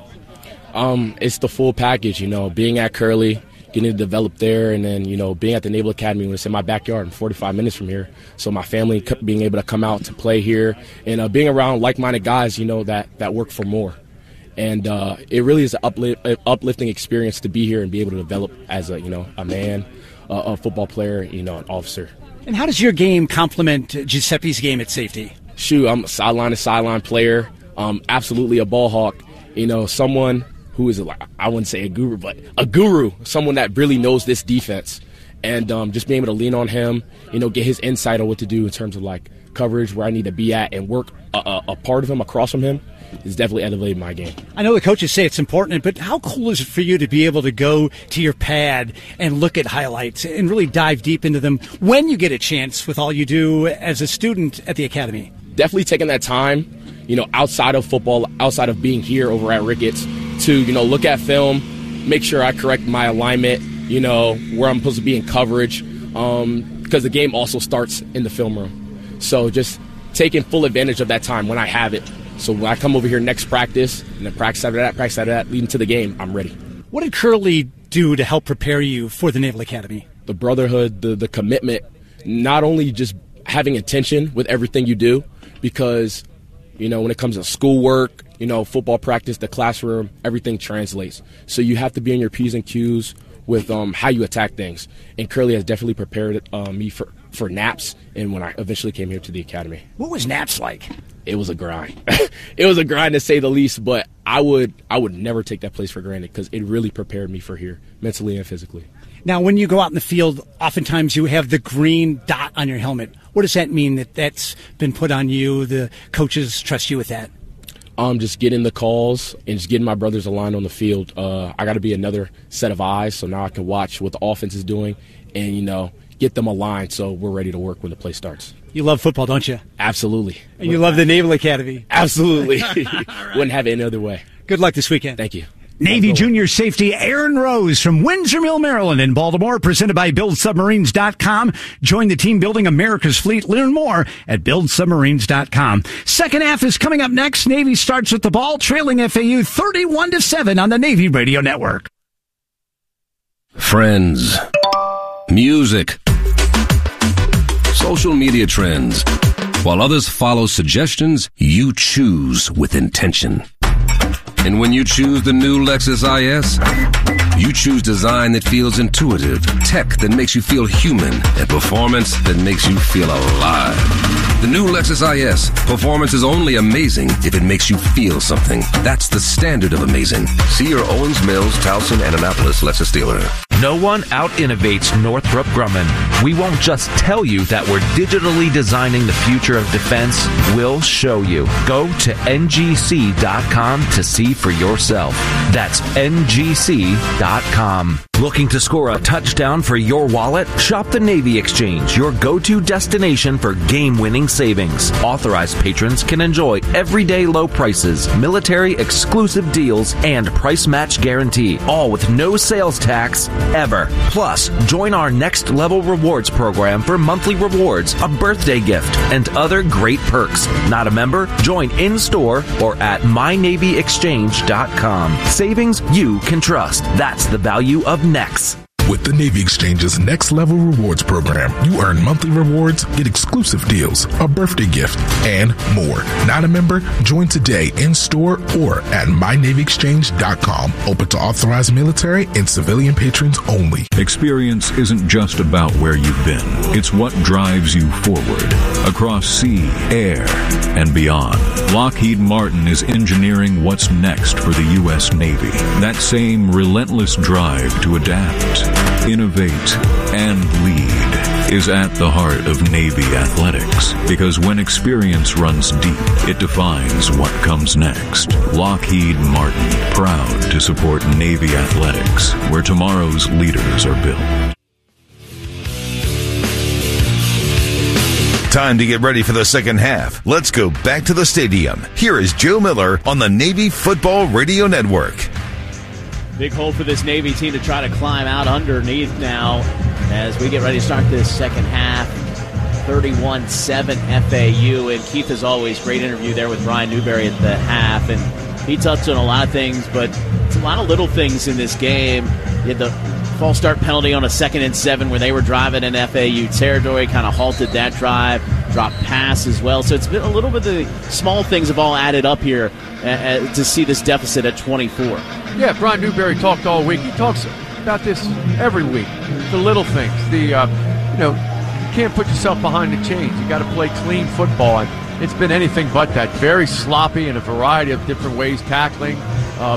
Um, it's the full package, you know, being at Curly, getting to develop there, and then, you know, being at the Naval Academy when it's in my backyard. I'm forty-five minutes from here. So my family being able to come out to play here and uh, being around like-minded guys, you know, that, that work for more. And uh, it really is an uplift, uplifting experience to be here and be able to develop as a, you know, a man, a, a football player, you know, an officer. And how does your game complement Giuseppe's game at safety? Shoot, I'm a sideline to sideline player. Um, absolutely a ball hawk. You know, someone who is, a, I wouldn't say a guru, but a guru, someone that really knows this defense. And um, just being able to lean on him, you know, get his insight on what to do in terms of like coverage, where I need to be at, and work a, a, a part of him across from him is definitely elevated my game. I know the coaches say it's important, but how cool is it for you to be able to go to your pad and look at highlights and really dive deep into them when you get a chance with all you do as a student at the academy? Definitely taking that time, you know, outside of football, outside of being here over at Ricketts, to, you know, look at film, make sure I correct my alignment, you know, where I'm supposed to be in coverage, um, because the game also starts in the film room. So just taking full advantage of that time when I have it. So when I come over here next practice, and then practice after that, practice after that, leading to the game, I'm ready. What did Curly do to help prepare you for the Naval Academy? The brotherhood, the, the commitment, not only just having attention with everything you do, because, you know, when it comes to schoolwork, you know, football practice, the classroom, everything translates. So you have to be on your P's and Q's with um, how you attack things. And Curly has definitely prepared uh, me for, for naps and when I eventually came here to the academy. What was naps like? It was a grind. It was a grind to say the least, but I would I would never take that place for granted because it really prepared me for here, mentally and physically. Now, when you go out in the field, oftentimes you have the green dot on your helmet. What does that mean that that's been put on you? The coaches trust you with that? Um, just getting the calls and just getting my brothers aligned on the field. Uh, I got to be another set of eyes, so now I can watch what the offense is doing and, you know, get them aligned so we're ready to work when the play starts. You love football, don't you? Absolutely. And you love the Naval Academy? Absolutely. Right. Wouldn't have it any other way. Good luck this weekend. Thank you. Navy junior safety Aaron Rose from Windsor Mill, Maryland in Baltimore, presented by build submarines dot com. Join the team building America's fleet. Learn more at build submarines dot com. Second half is coming up next. Navy starts with the ball, trailing F A U thirty-one to seven on the Navy Radio Network. Friends, music, social media trends. While others follow suggestions, you choose with intention. And when you choose the new Lexus I S, you choose design that feels intuitive, tech that makes you feel human, and performance that makes you feel alive. The new Lexus I S. Performance is only amazing if it makes you feel something. That's the standard of amazing. See your Owens Mills, Towson, and Annapolis Lexus dealer. No one out-innovates Northrop Grumman. We won't just tell you that we're digitally designing the future of defense. We'll show you. Go to N G C dot com to see for yourself. That's N G C dot com. Looking to score a touchdown for your wallet? Shop the Navy Exchange, your go-to destination for game-winning savings. Authorized patrons can enjoy everyday low prices, military exclusive deals, and price match guarantee, all with no sales tax ever. Plus, join our next level rewards program for monthly rewards, a birthday gift, and other great perks. Not a member? Join in-store or at my navy exchange dot com. Savings you can trust. That's the value of Nex. With the Navy Exchange's Next Level Rewards program, you earn monthly rewards, get exclusive deals, a birthday gift, and more. Not a member? Join today in-store or at my navy exchange dot com. Open to authorized military and civilian patrons only. Experience isn't just about where you've been. It's what drives you forward. Across sea, air, and beyond. Lockheed Martin is engineering what's next for the U S Navy. That same relentless drive to adapt, innovate, and lead is at the heart of Navy athletics, because when experience runs deep, it defines what comes next. Lockheed Martin, proud to support Navy athletics, where tomorrow's leaders are built. Time to get ready for the second half. Let's go back to the stadium. Here is Joe Miller on the Navy Football Radio Network. Big hole for this Navy team to try to climb out underneath now as we get ready to start this second half. thirty-one seven F A U. And Keith, as always, great interview there with Brian Newberry at the half. And he touched on a lot of things, but it's a lot of little things in this game. You had the false start penalty on a second and seven where they were driving in F A U territory, kind of halted that drive, dropped pass as well. So it's been a little bit of the small things have all added up here uh, to see this deficit at twenty-four. Yeah, Brian Newberry talked all week. He talks about this every week. The little things. The uh, you know, you can't put yourself behind the chains. You got to play clean football. And it's been anything but that. Very sloppy in a variety of different ways, tackling. Uh,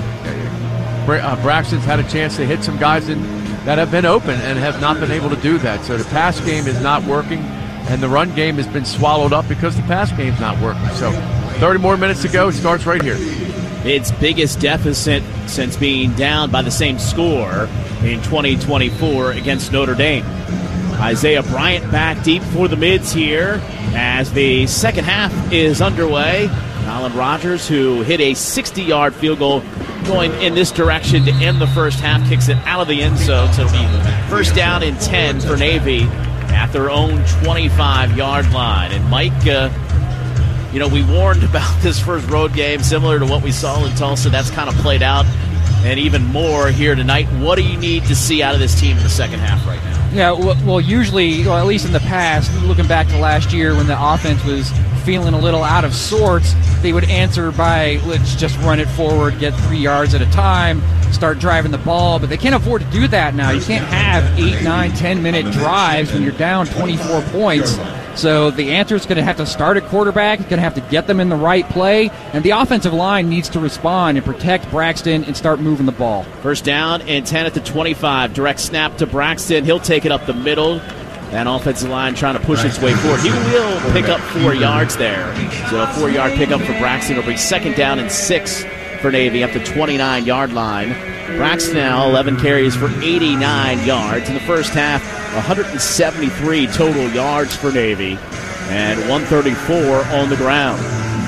uh, Braxton's had a chance to hit some guys in, that have been open and have not been able to do that. So the pass game is not working, and the run game has been swallowed up because the pass game's not working. So thirty more minutes to go. It starts right here. Its biggest deficit since being down by the same score in twenty twenty-four against Notre Dame. Isaiah Bryant back deep for the mids here as the second half is underway. Colin Rogers, who hit a sixty-yard field goal going in this direction to end the first half, kicks it out of the end zone. So it'll be first down and ten for Navy at their own twenty-five-yard line. And Mike, uh, you know, we warned about this first road game, similar to what we saw in Tulsa. That's kind of played out, and even more here tonight. What do you need to see out of this team in the second half right now? Yeah, well, usually, or at least in the past, looking back to last year when the offense was feeling a little out of sorts, they would answer by, let's just run it forward, get three yards at a time, start driving the ball. But they can't afford to do that now. You can't have eight, nine, ten-minute drives when you're down twenty-four points. So the answer is going to have to start at quarterback. It's going to have to get them in the right play. And the offensive line needs to respond and protect Braxton and start moving the ball. First down and ten at the twenty-five. Direct snap to Braxton. He'll take it up the middle. That offensive line trying to push its way forward. He will pick up four yards there. So a four-yard pickup for Braxton. It'll be second down and six for Navy at the twenty-nine-yard line. Braxton now eleven carries for eighty-nine yards. In the first half, one hundred seventy-three total yards for Navy and one thirty-four on the ground.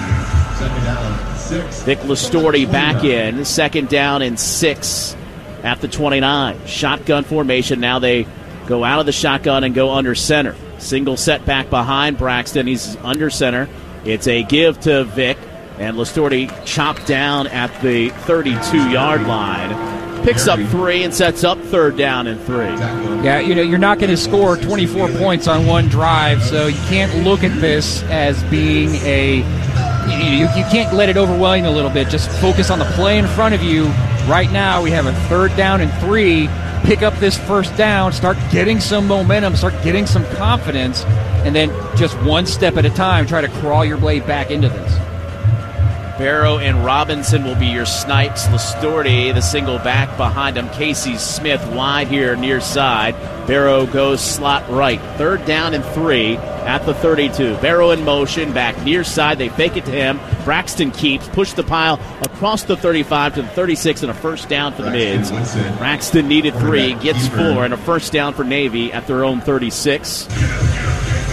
Vic Listorti back in. Second down and six at the twenty-nine. Shotgun formation. Now they go out of the shotgun and go under center. Single set back behind Braxton. He's under center. It's a give to Vic. And Listorti chopped down at the thirty-two-yard line. Picks up three and sets up third down and three. Yeah, you know, you're not going to score twenty-four points on one drive, so you can't look at this as being a... You, you can't let it overwhelm you a little bit. Just focus on the play in front of you. Right now, we have a third down and three. Pick up this first down, start getting some momentum, start getting some confidence, and then just one step at a time, try to crawl your way back into this. Barrow and Robinson will be your snipes. Listorti, the single back behind him. Casey Smith wide here near side. Barrow goes slot right. Third down and three at the thirty-two. Barrow in motion, back near side. They fake it to him. Braxton keeps, push the pile across the thirty-five to the thirty-six, and a first down for the Mids. Braxton needed three, gets four, and a first down for Navy at their own thirty-six.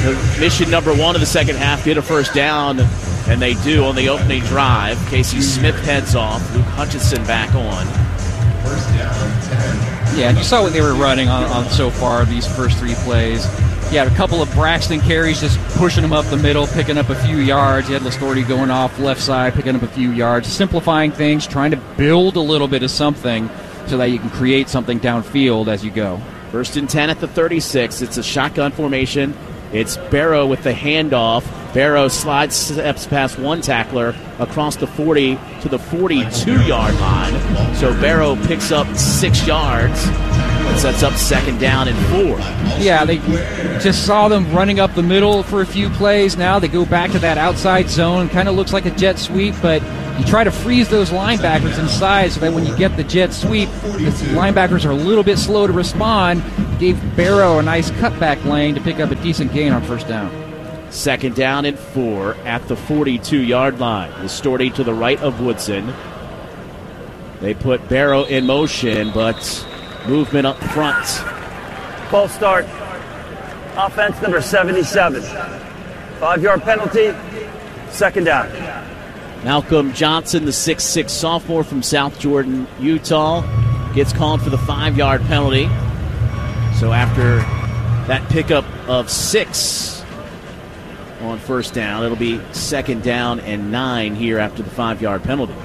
The mission number one of the second half, get a first down, and they do on the opening drive. Casey Smith heads off. Luke Hutchinson back on. First down, ten. Yeah, and you saw what they were running on, on so far, these first three plays. You had a couple of Braxton carries just pushing them up the middle, picking up a few yards. You had Lastorti going off left side, picking up a few yards, simplifying things, trying to build a little bit of something so that you can create something downfield as you go. First and ten at the thirty-six. It's a shotgun formation. It's Barrow with the handoff. Barrow slides steps past one tackler across the forty to the forty-two-yard line. So Barrow picks up six yards and sets up second down and four. Yeah, they just saw them running up the middle for a few plays. Now they go back to that outside zone. Kind of looks like a jet sweep, but you try to freeze those linebackers inside so that when you get the jet sweep, the linebackers are a little bit slow to respond. Gave Barrow a nice cutback lane to pick up a decent gain on first down. Second down and four at the forty-two-yard line. Lastorti to the right of Woodson. They put Barrow in motion, but movement up front. False start. Offense number seventy-seven. Five-yard penalty. Second down. Malcolm Johnson, the six six sophomore from South Jordan, Utah, gets called for the five-yard penalty. So after that pickup of six on first down, it'll be second down and nine here after the five-yard penalty.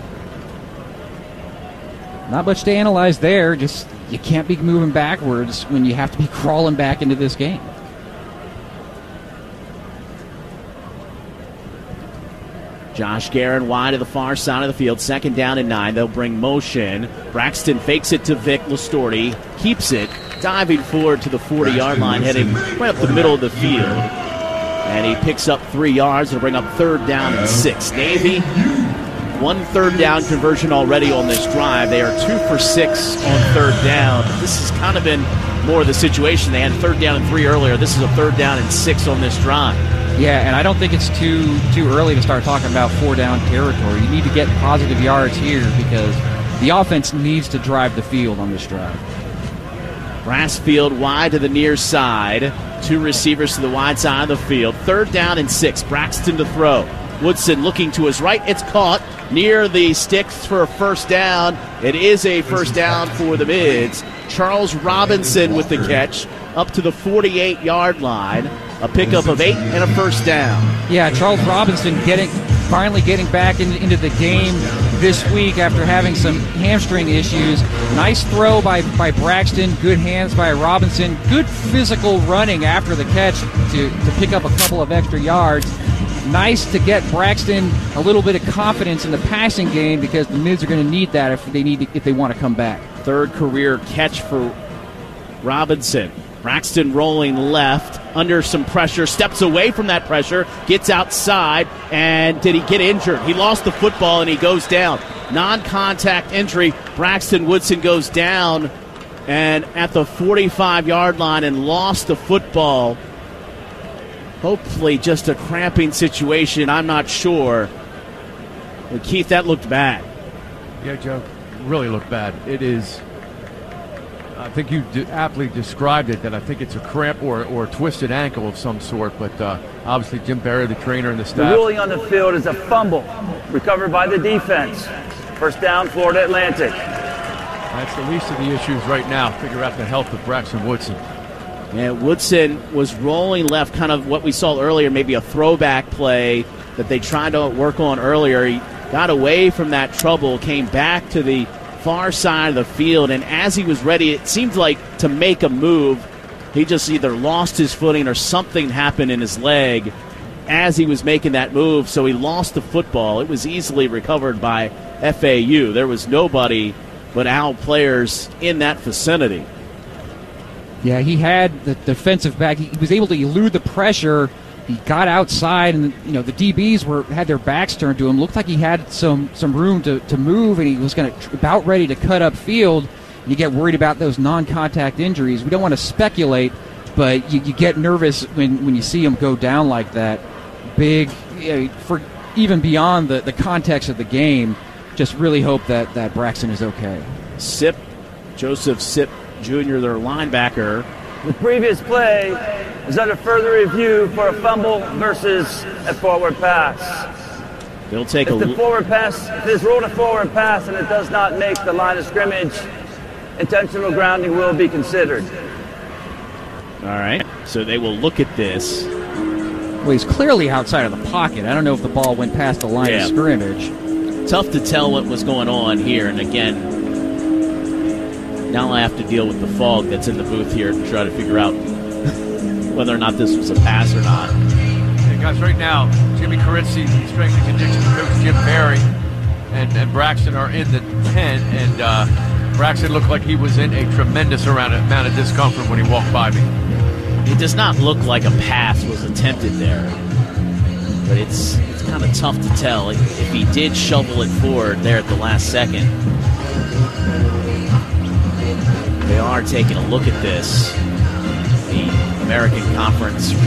Not much to analyze there. Just you can't be moving backwards when you have to be crawling back into this game. Josh Guerin wide to the far side of the field. Second down and nine. They'll bring motion. Braxton fakes it to Vic Lastorti. Keeps it. Diving forward to the forty-yard line. Heading right up the middle of the field. And he picks up three yards. They'll bring up third down and six. Navy, one third down conversion already on this drive. They are two for six on third down. This has kind of been more of the situation. They had third down and three earlier. This is a third down and six on this drive. Yeah, and I don't think it's too too early to start talking about four-down territory. You need to get positive yards here because the offense needs to drive the field on this drive. Brassfield wide to the near side. Two receivers to the wide side of the field. Third down and six. Braxton to throw. Woodson looking to his right. It's caught near the sticks for a first down. It is a first down for the Mids. Charles Robinson with the catch up to the forty-eight-yard line. A pickup of eight and a first down. Yeah, Charles Robinson getting finally getting back in, into the game this week after having some hamstring issues. Nice throw by, by Braxton. Good hands by Robinson. Good physical running after the catch to, to pick up a couple of extra yards. Nice to get Braxton a little bit of confidence in the passing game because the Mids are going to need that if they need to, if they want to come back. Third career catch for Robinson. Braxton rolling left, under some pressure, steps away from that pressure, gets outside, and did he get injured? He lost the football and he goes down. Non-contact injury. Braxton Woodson goes down and at the forty-five-yard line and lost the football. Hopefully just a cramping situation. I'm not sure. But Keith, that looked bad. Yeah, Joe, really looked bad. It is... I think you d- aptly described it, that I think it's a cramp or, or a twisted ankle of some sort, but uh, obviously Jim Barry, the trainer, and the The staff. ruling on the field is a fumble recovered by the defense. First down, Florida Atlantic. That's the least of the issues right now. Figure out the health of Braxton Woodson. Yeah, Woodson was rolling left, kind of what we saw earlier, maybe a throwback play that they tried to work on earlier. He got away from that trouble, came back to the far side of the field, and as he was ready, it seemed like to make a move, he just either lost his footing or something happened in his leg as he was making that move, so he lost the football. It was easily recovered by F A U. There was nobody but Owl players in that vicinity. Yeah, he had the defensive back. He was able to elude the pressure. He got outside, and you know the D Bs were had their backs turned to him. Looked like he had some some room to, to move, and he was going to about ready to cut up field. You get worried about those non-contact injuries. We don't want to speculate, but you, you get nervous when, when you see him go down like that. Big, you know, for even beyond the, the context of the game. Just really hope that, that Braxton is okay. Sip, Joseph Sip Junior, their linebacker. The previous play is under further review for a fumble versus a forward pass. They'll take if a the l- forward pass, if it is ruled a forward pass and it does not make the line of scrimmage, intentional grounding will be considered. All right, so they will look at this. Well, he's clearly outside of the pocket. I don't know if the ball went past the line Yeah. of scrimmage. Tough to tell what was going on here, and again, now I have to deal with the fog that's in the booth here to try to figure out whether or not this was a pass or not. Yeah, guys, right now, Jimmy Carizzi, strength and conditioning coach Jim Barry, and, and Braxton are in the tent, and uh, Braxton looked like he was in a tremendous amount of, amount of discomfort when he walked by me. It does not look like a pass was attempted there, but it's it's kind of tough to tell if he did shovel it forward there at the last second. They are taking a look at this. The American Conference